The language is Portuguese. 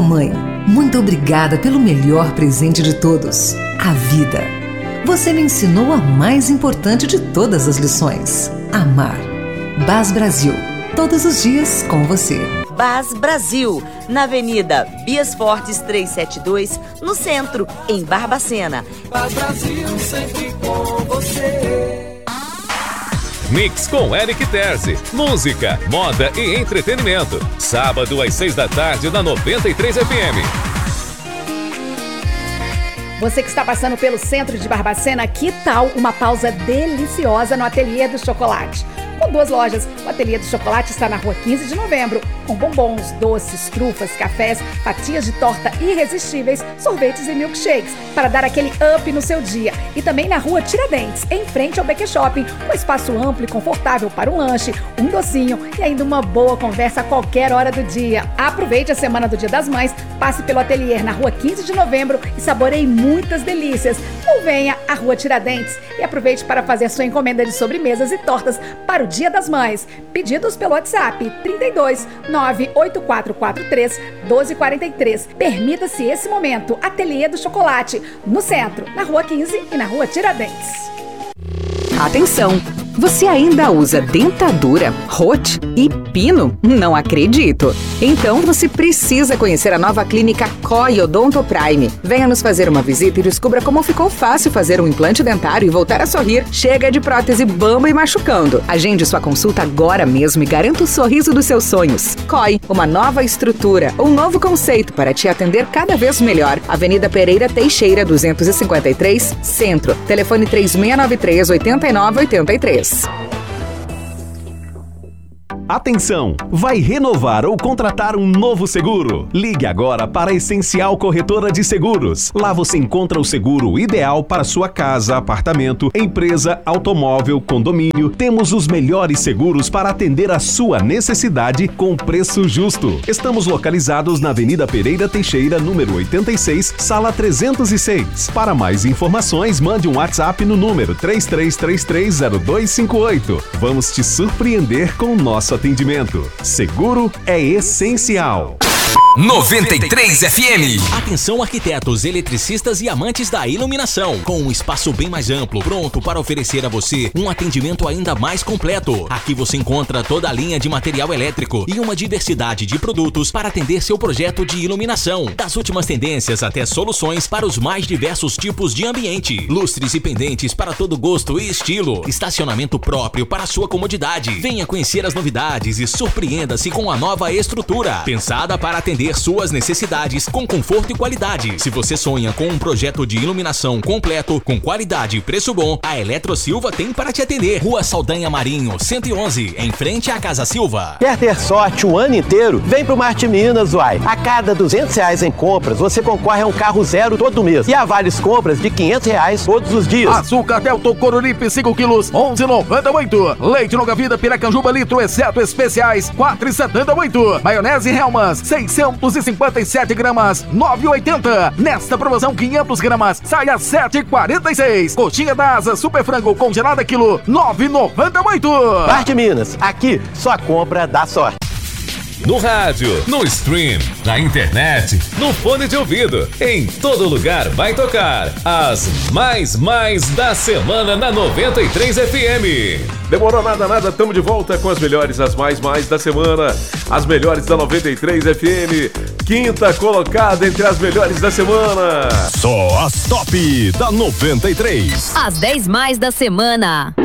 Mamãe, muito obrigada pelo melhor presente de todos, a vida. Você me ensinou a mais importante de todas as lições, amar. BAS Brasil, todos os dias com você. BAS Brasil, na Avenida Bias Fortes 372, no centro, em Barbacena. BAS Brasil, sempre com você. Mix com Eric Terzi. Música, moda e entretenimento. Sábado às 6 da tarde na 93 FM. Você que está passando pelo centro de Barbacena, que tal uma pausa deliciosa no Ateliê do Chocolate? Com 2 lojas, o Ateliê do Chocolate está na rua 15 de novembro, com bombons, doces, trufas, cafés, fatias de torta irresistíveis, sorvetes e milkshakes, para dar aquele up no seu dia. E também na rua Tiradentes, em frente ao BQ Shopping, com espaço amplo e confortável para um lanche, um docinho e ainda uma boa conversa a qualquer hora do dia. Aproveite a semana do Dia das Mães, passe pelo ateliê na rua 15 de novembro e saboreie muitas delícias. Ou venha à rua Tiradentes e aproveite para fazer sua encomenda de sobremesas e tortas para o Dia das Mães. Pedidos pelo WhatsApp 32 98443 1243. Permita-se esse momento. Ateliê do Chocolate, no centro, na rua 15 e na rua Tiradentes. Atenção! Você ainda usa dentadura, rote e pino? Não acredito! Então você precisa conhecer a nova clínica COI Odonto Prime. Venha nos fazer uma visita e descubra como ficou fácil fazer um implante dentário e voltar a sorrir. Chega de prótese bamba e machucando. Agende sua consulta agora mesmo e garanta o sorriso dos seus sonhos. COI, uma nova estrutura, um novo conceito para te atender cada vez melhor. Avenida Pereira Teixeira, 253, Centro. Telefone 3693-8983. Atenção! Vai renovar ou contratar um novo seguro? Ligue agora para a Essencial Corretora de Seguros. Lá você encontra o seguro ideal para sua casa, apartamento, empresa, automóvel, condomínio. Temos os melhores seguros para atender a sua necessidade com preço justo. Estamos localizados na Avenida Pereira Teixeira, número 86, sala 306. Para mais informações, mande um WhatsApp no número 33330258. Vamos te surpreender com o nosso atendimento. Seguro é essencial. 93 FM. Atenção, arquitetos, eletricistas e amantes da iluminação. Com um espaço bem mais amplo, pronto para oferecer a você um atendimento ainda mais completo. Aqui você encontra toda a linha de material elétrico e uma diversidade de produtos para atender seu projeto de iluminação. Das últimas tendências até soluções para os mais diversos tipos de ambiente. Lustres e pendentes para todo gosto e estilo. Estacionamento próprio para sua comodidade. Venha conhecer as novidades e surpreenda-se com a nova estrutura. Pensada para atender suas necessidades com conforto e qualidade. Se você sonha com um projeto de iluminação completo, com qualidade e preço bom, a Eletro Silva tem para te atender. Rua Saldanha Marinho, 111, em frente à Casa Silva. Quer ter sorte o ano inteiro? Vem pro Marte Minas, uai. A cada R$200 em compras, você concorre a um carro zero todo mês. E a várias compras de R$500 todos os dias. Açúcar Delta Coruripe 5 quilos, 11,98. Leite Longa Vida Piracanjuba litro, exceto especiais, 4,78. Maionese Hellmann's, 657 gramas, 9,80. Nesta promoção, 500 gramas, sai a 7,46. Coxinha da Asa Super Frango congelada quilo, 9,98. Marte Minas, aqui só compra dá sorte. No rádio, no stream, na internet, no fone de ouvido, em todo lugar vai tocar as mais da semana na 93 FM. Demorou nada, tamo de volta com as melhores, as mais da semana, as melhores da 93 FM, quinta colocada entre as melhores da semana. Só as top da 93. As 10 mais da semana.